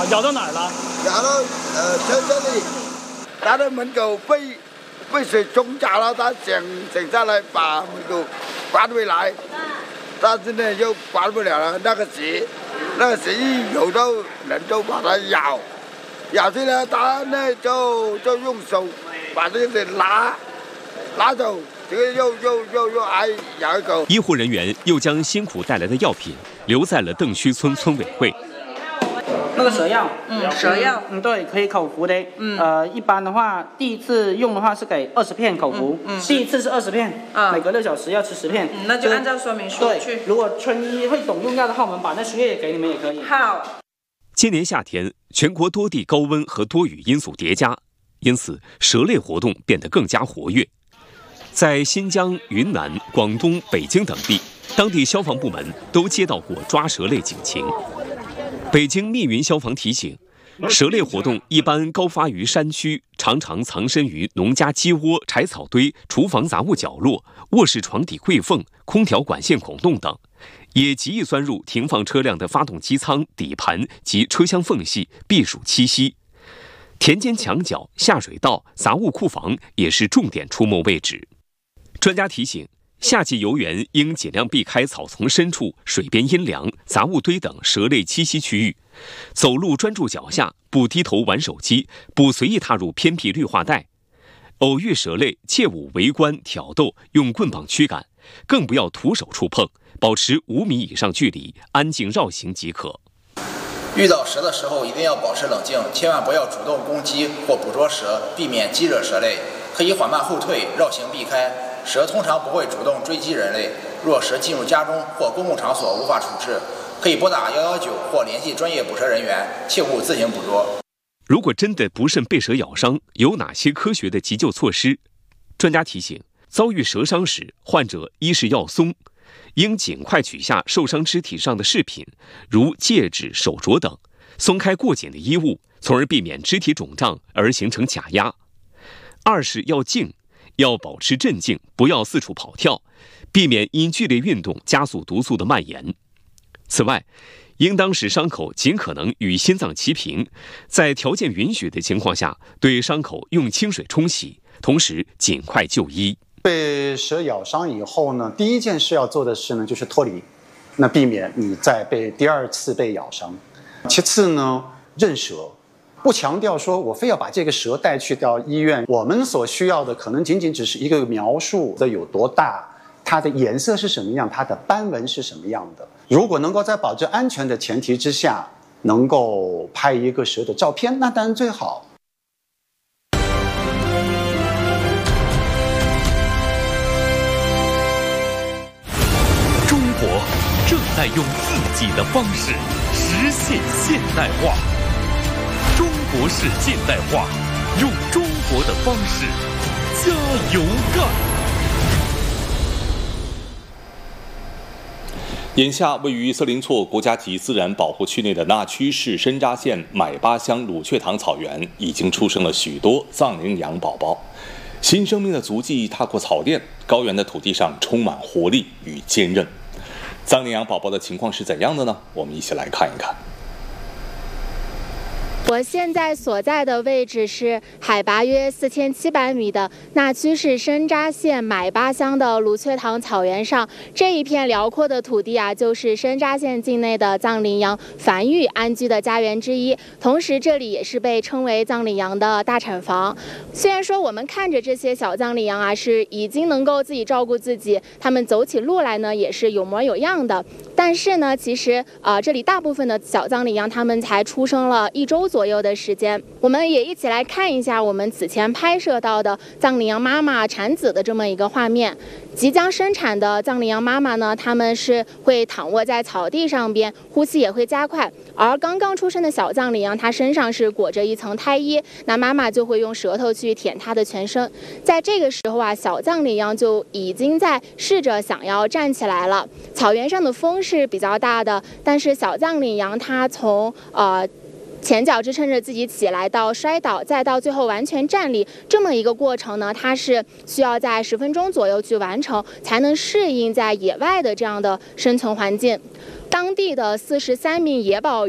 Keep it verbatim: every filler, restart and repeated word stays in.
啊，咬到哪儿了？ 咬到呃车这里，他的门口被被水冲炸了，他想想下来把门口关回来，但是呢又关不了了。那个蛇，那个蛇一有到人就把它咬，咬去了，他呢就就用手把这个拿拿走。这个又又又又挨咬一口。 医护人员又将辛苦带来的药品留在了邓须村村委会。 那个蛇药， 嗯，蛇药， 嗯，对，可以口服的。 嗯， 呃，一般的话，第一次用的话是给二十片口服， 嗯，嗯第一次是二十片， 啊， 每隔六小时要吃十片。 嗯，那就按照说明书去。 如果春医会懂用药的话，我们把那输液给你们也可以。 好。 今年夏天，全国多地高温和多雨因素叠加，因此蛇类活动变得更加活跃。在新疆、云南、广东、北京等地，当地消防部门都接到过抓蛇类警情。北京密云消防提醒，蛇类活动一般高发于山区，常常藏身于农家鸡窝、柴草堆、厨房杂物角落、卧室床底柜缝、空调管线孔洞等，也极易钻入停放车辆的发动机舱、底盘及车厢缝隙避暑栖息。田间墙角、下水道、杂物库房也是重点出没位置。专家提醒，夏季游园应尽量避开草丛深处、水边阴凉、杂物堆等蛇类栖息区域，走路专注脚下，不低头玩手机，不随意踏入偏僻绿化带。偶遇蛇类，切勿围观挑逗，用棍棒驱赶，更不要徒手触碰，保持五米以上距离，安静绕行即可。 遇到蛇的时候，一定要保持冷静，千万不要主动攻击或捕捉蛇，避免激惹蛇类。可以缓慢后退，绕行避开。蛇通常不会主动追击人类，若蛇进入家中或公共场所无法处置，可以拨打一一九或联系专业捕蛇人员，切勿自行捕捉。 如果真的不慎被蛇咬伤，有哪些科学的急救措施？专家提醒，遭遇蛇伤时，患者一是要松，应尽快取下受伤肢体上的饰品，如戒指、手镯等，松开过紧的衣物，从而避免肢体肿胀而形成假压。二是要静，要保持镇静，不要四处跑跳，避免因剧烈运动加速毒素的蔓延。此外，应当使伤口尽可能与心脏齐平，在条件允许的情况下，对伤口用清水冲洗，同时尽快就医。 被蛇咬伤以后呢，第一件事要做的事呢，就是脱离，那避免你再被第二次被咬伤。其次呢，认蛇。不强调说我非要把这个蛇带去到医院，我们所需要的可能仅仅只是一个描述的有多大，它的颜色是什么样，它的斑纹是什么样的。如果能够在保证安全的前提之下，能够拍一个蛇的照片，那当然最好。 中国正在用自己的方式实现现代化。中国式现代化，用中国的方式加油干！ 眼下，位于色林措国家级自然保护区内的那曲市深扎县买巴乡鲁雀塘草原，已经出生了许多藏羚羊宝宝。新生命的足迹踏过草甸，高原的土地上充满活力与坚韧。藏羚羊宝宝的情况是怎样的呢？我们一起来看一看。 我现在所在的位置是海拔约四千七百米的那曲市深扎县买巴乡的鲁雀塘草原上。这一片辽阔的土地啊，就是深扎县境内的藏羚羊繁育安居的家园之一。同时，这里也是被称为藏羚羊的大产房。虽然说我们看着这些小藏羚羊啊，是已经能够自己照顾自己，它们走起路来呢也是有模有样的。但是呢，其实啊、呃，这里大部分的小藏羚羊，它们才出生了一周左右的时间。我们也一起来看一下我们此前拍摄到的藏羚羊妈妈产子的这么一个画面。即将生产的藏羚羊妈妈呢，它们是会躺卧在草地上边，呼吸也会加快。而刚刚出生的小藏羚羊，它身上是裹着一层胎衣，那妈妈就会用舌头去舔它的全身。在这个时候啊，小藏羚羊就已经在试着想要站起来了。草原上的风是比较大的，但是小藏羚羊它从呃。前脚支撑着自己起来，到摔倒，再到最后完全站立，这么一个过程呢，它是需要在十分钟左右去完成，才能适应在野外的这样的生存环境。当地的四十三名野保